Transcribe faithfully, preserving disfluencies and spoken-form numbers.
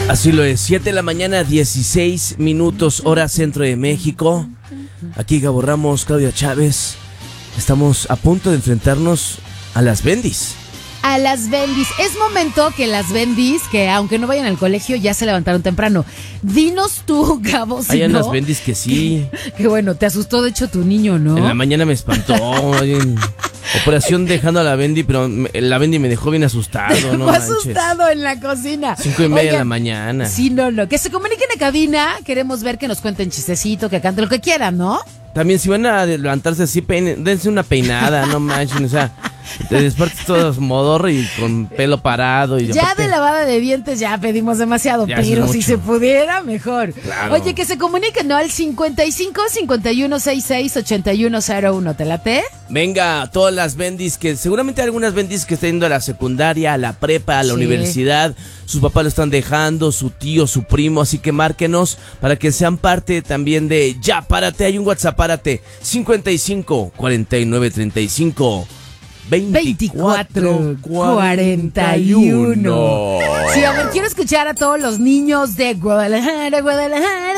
Así lo es, siete de la mañana, dieciséis minutos, hora centro de México. Aquí Gabo Ramos, Claudia Chávez. Estamos a punto de enfrentarnos a las bendis. A las bendis. Es momento que las bendis, que aunque no vayan al colegio, ya se levantaron temprano. Dinos tú, Gabo, si Hay no, unas bendis que sí. Que, que bueno, te asustó de hecho tu niño, ¿no? En la mañana me espantó. Hay un- Operación dejando a la bendi, pero me- la bendi me dejó bien asustado, ¿no? Fue manches. asustado en la cocina. Cinco y media de Oigan, la mañana. Sí, no, no. Que se comuniquen a cabina. Queremos ver que nos cuenten chistecito, que canten lo que quieran, ¿no? También si van a levantarse así, peine- dense una peinada, no manchen, o sea, te despiertas todo modorro y con pelo parado. Y Ya aparte- de lavada de dientes ya pedimos demasiado, Ya es pero si mucho. se pudiera, mejor. Claro. Oye, que se comuniquen, ¿no? Al cincuenta y cinco, cincuenta y uno, sesenta y seis, ochenta y uno cero uno. ¿Te late? Venga, todas las bendis que seguramente hay algunas bendis que están yendo a la secundaria, a la prepa, a la Sí. universidad, sus papás lo están dejando, su tío, su primo, así que márquenos para que sean parte también de Ya Párate. Hay un WhatsApp, párate, cincuenta y cinco, cuarenta y nueve, treinta y cinco, veinticuatro, cuarenta y uno. Sí, a ver, quiero escuchar a todos los niños de Guadalajara, Guadalajara,